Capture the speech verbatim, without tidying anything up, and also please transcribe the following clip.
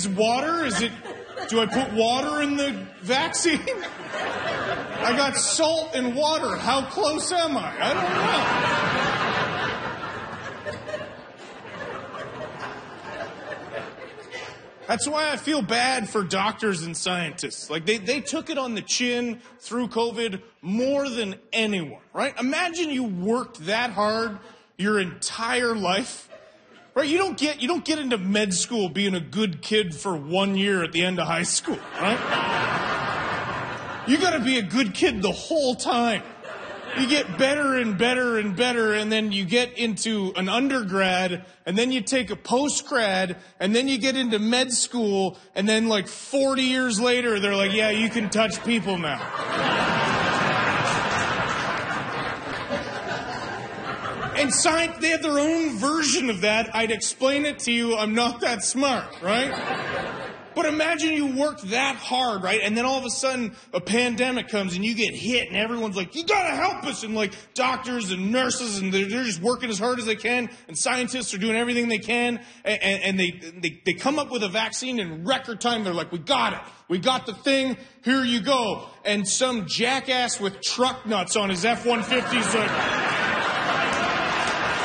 is water? Is it, do I put water in the vaccine? I got salt and water. How close am I? I don't know. That's why I feel bad for doctors and scientists. Like, they, they took it on the chin through COVID more than anyone, right? Imagine you worked that hard your entire life, right? You don't get, you don't get into med school being a good kid for one year at the end of high school, right? You gotta be a good kid the whole time. You get better and better and better, and then you get into an undergrad, and then you take a postgrad, and then you get into med school, and then like forty years later, they're like, yeah, you can touch people now. And science, they have their own version of that. I'd explain it to you. I'm not that smart, right? But imagine you worked that hard, right? And then all of a sudden, a pandemic comes and you get hit and everyone's like, you gotta help us. And like doctors and nurses, and they're, they're just working as hard as they can. And scientists are doing everything they can. And, and, and they, they, they come up with a vaccine in record time. They're like, we got it. We got the thing. Here you go. And some jackass with truck nuts on his F one fifty is like,